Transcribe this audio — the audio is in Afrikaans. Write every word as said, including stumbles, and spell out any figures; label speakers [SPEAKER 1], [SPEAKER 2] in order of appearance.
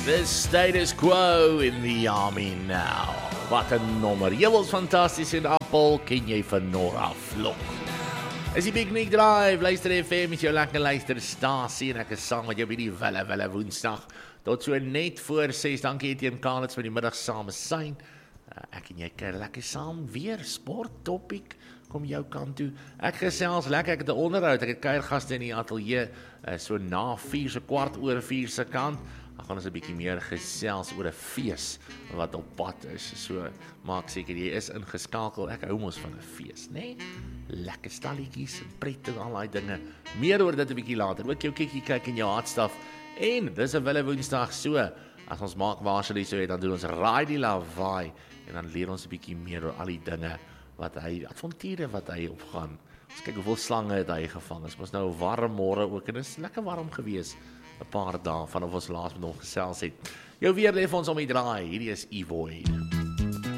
[SPEAKER 1] The status quo in the army now. Wat 'n nommer. Jy was fantasties in Appel, ken jy van Nora Vlok. Is die Big Nick Drive, luister F M met jou lekker luisterstasie en ek is saam met jou by die Wille Wille Woensdag. Tot so net voor ses, dankie Etienne Kalitz vir die middag saam syn. Uh, ek en jy kuier lekker saam, weer sport topic, kom jou kant toe. Ek gesels lekker, ek het 'n onderhoud, ek het kuiergaste in die ateljee, uh, so na vier, so kwart oor vier se kant. Dan gaan ons 'n bietjie meer gesels oor 'n fees wat op pad is. So maak seker jy is ingeskakel. Ek hou mos van 'n fees, né? Nee? Lekker stalletjies en pret en al daai dinge. Meer oor dit 'n bietjie later. Ook jou kikkie kyk in jou hartstaf. En dis 'n Wille Woensdag so. As ons maak waarsel so het, dan doen ons raai die lawaai en dan leer ons 'n bietjie meer oor al die dinge wat hy avonture wat hy opgaan. Ons kyk hoeveel slange het hy gevang. Dit was nou 'n warm môre ook en dit is lekker warm gewees. 'n paar dae vanaf ons laas met hom gesels het. Jou weer lê vir ons om die draai. Hierdie is Evoid.